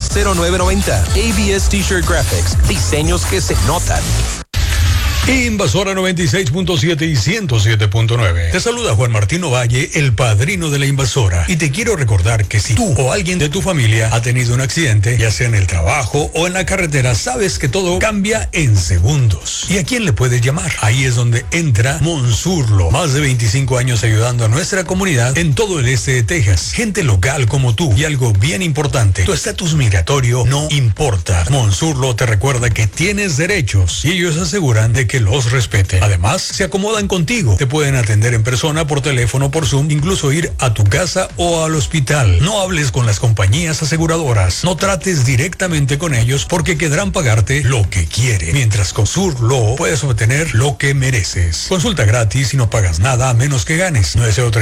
0990. ABS T-Shirt Graphics. Diseños que se notan. Invasora 96.7 y 107.9. Te saluda Juan Martín Ovalle, el padrino de la Invasora. Y te quiero recordar que si tú o alguien de tu familia ha tenido un accidente, ya sea en el trabajo o en la carretera, sabes que todo cambia en segundos. ¿Y a quién le puedes llamar? Ahí es donde entra Monsurlo. Más de 25 años ayudando a nuestra comunidad en todo el este de Texas. Gente local como tú. Y algo bien importante, tu estatus migratorio no importa. Monsurlo te recuerda que tienes derechos y ellos aseguran de que los respete. Además, se acomodan contigo. Te pueden atender en persona, por teléfono, por Zoom, incluso ir a tu casa o al hospital. No hables con las compañías aseguradoras. No trates directamente con ellos porque querrán pagarte lo que quiere. Mientras con Surlo puedes obtener lo que mereces. Consulta gratis y no pagas nada a menos que ganes.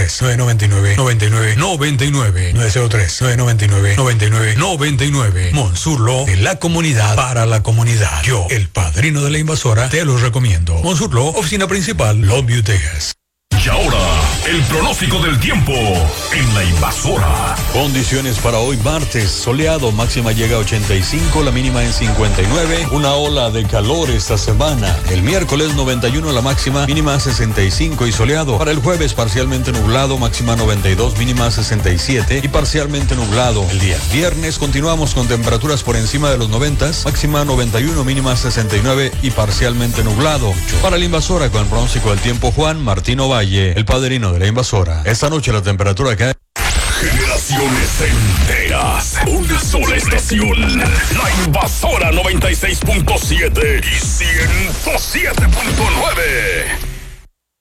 903-999-9999. 903-999-9999. Monsurlo, de la comunidad para la comunidad. Yo, el padrino de la Invasora, te lo recomiendo. Monsurlo, oficina principal, Longview, Texas. Y ahora, el pronóstico del tiempo en la Invasora. Condiciones para hoy martes: soleado, máxima llega a 85, la mínima en 59. Una ola de calor esta semana. El miércoles 91, la máxima, mínima 65 y soleado. Para el jueves parcialmente nublado, máxima 92, mínima 67 y parcialmente nublado. El día viernes continuamos con temperaturas por encima de los 90, máxima 91, mínima 69 y parcialmente nublado. Para la Invasora, con el pronóstico del tiempo, Juan Martín Ovalle, el padrino de la Invasora. Esta noche la temperatura cae. Generaciones enteras. Una sola estación. La Invasora 96.7 y 107.9.